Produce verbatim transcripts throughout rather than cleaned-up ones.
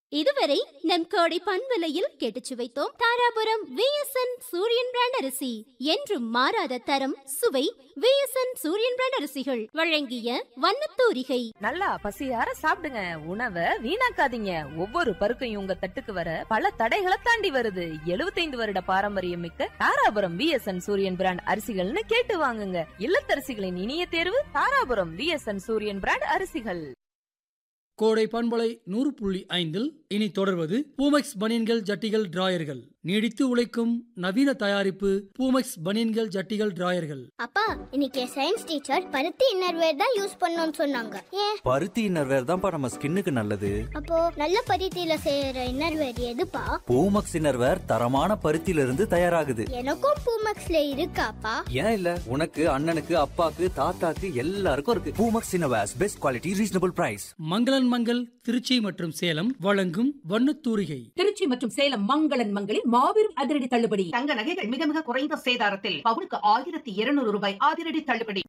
இதுவரை நம் கோடை பண்பலையில் கேட்டுச்சு வைத்தோம் தாராபுரம் விஎஸ்என் சூரியன் பிராண்ட் அரிசி என்றும் மாறாத தரம் சுவை விஎஸ்என் சூரியன் பிராண்ட் அரிசிகள் வழங்கிய வண்ணத்தூரிகை. நல்லா பசியார சாப்பிடுங்க, உணவை வீணாக்காதீங்க. ஒவ்வொரு பருக்கையும் உங்க தட்டுக்கு வர பல தடைகளை தாண்டி வருது. எழுபத்தைந்து வருட பாரம்பரியம் மிக்க தாராபுரம் விஎஸ்என் சூரியன் பிராண்ட் அரிசிகள்னு கேட்டு வாங்குங்க. இல்லத்தரசிகளின் இனிய தேர்வு தாராபுரம் விஎஸ்என் சூரியன் பிராண்ட் அரிசிகள். கோடை பண்பலை நூறு புள்ளி ஐந்தில் இனி தொடர்வது பூமெக்ஸ் பனியன்கள் ஜட்டிகள் டிராயர்கள். நீடித்து உழைக்கும் நவீன தயாரிப்பு பூமெக்ஸ் பனியன்கள் ஜட்டிகள் டிராயர்கள். அப்பா, இன்னைக்கு சயின்ஸ் டீச்சர் பருத்தி இன்னர்வேர் தான் யூஸ் பண்ணணும்னு சொன்னாங்க. ஏன்? பருத்தி இன்னர்வேர் தான்ப்பா நம்ம ஸ்கின்னுக்கு நல்லது. அப்போ நல்ல பருத்தியில செய்யற இன்னர்வேர் எதுப்பா? பூமெக்ஸ் இன்னர்வேர் தரமான பருத்தியில இருந்து தயாராகுது. எனக்கும் பூமெக்ஸ்ல இருக்காப்பா? ஏன் இல்ல, உனக்கு அண்ணனுக்கு அப்பாக்கு தாத்தாக்கு எல்லாருக்கும் இருக்கு. Boomex innerwears best quality reasonable price. மங்களன் மங்கள் திருச்சி மற்றும் சேலம் வழங்கும் வண்ணத்தூரிகை. திருச்சி மற்றும் சேலம் மங்களன் மங்களில் மாபெரும் அதிரடி தள்ளுபடி. தங்க நகைகள் மிக மிக குறைந்த சேதாரத்தில் பவுனுக்கு ஆயிரத்தி இருநூறு ரூபாய் அதிரடி தள்ளுபடி.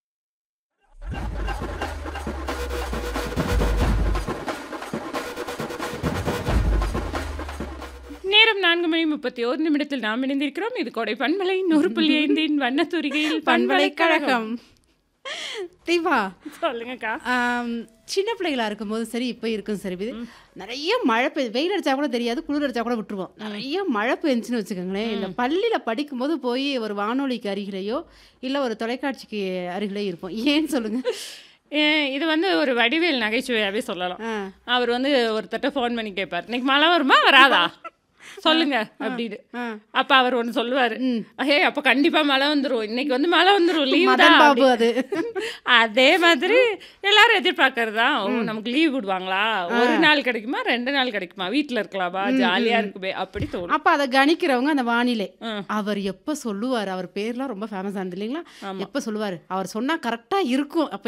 நேரம் நான்கு மணி முப்பத்தி ஒரு நிமிடத்தில் நாம் இணைந்திருக்கிறோம். இது கோடை பண்பலை நூறு புள்ளி ஐந்தின் வண்ணத்தூரிகையில் பண்பலைக்கழகம். தீபா, சொல்லுங்கக்கா. சின்ன பிள்ளைகளா இருக்கும்போது சரி, இப்போ இருக்கும் சரி, இது நிறைய மழை பெய் வெயில் அடிச்சா கூட தெரியாது, குளிர் அடிச்சா கூட விட்டுருவோம். நிறைய மழை பெஞ்சுன்னு வச்சுக்கோங்களேன். இந்த பள்ளியில் படிக்கும்போது போய் ஒரு வானொலிக்கு அருகிலேயோ இல்லை ஒரு தொலைக்காட்சிக்கு அருகிலேயோ இருப்போம். ஏன்னு சொல்லுங்க. இது வந்து ஒரு வடிவேல் நகைச்சுவையாவே சொல்லலாம். அவர் வந்து ஒருத்தட்ட ஃபோன் பண்ணி கேட்பார், இன்னைக்கு மழை வருமா வராதா சொல்லுங்க அப்படின்னு. அப்ப அவர் ஒண்ணு சொல்லுவாரு, ஏ அப்ப கண்டிப்பா மழை வந்துரும், இன்னைக்கு வந்து மழை வந்துரும், லீவ் தான் பாபு. அது அதே மாதிரி எல்லாரும் எதிர்பார்க்கறதா, நமக்கு லீவ் விடுவாங்களா, ஒரு நாள் கிடைக்குமா ரெண்டு நாள் கிடைக்குமா, வீட்டுல இருக்கலாமா, ஜாலியா இருக்குமே அப்படி தோணும். அப்ப அதை கணிக்கிறவங்க அந்த வானிலை அவர் எப்ப சொல்லுவாரு, அவர் பேர்லாம் ரொம்ப ஃபேமஸ் ஆனது இல்லைங்களா, எப்ப சொல்லுவாரு அவர் சொன்னா கரெக்டா இருக்கும். அப்ப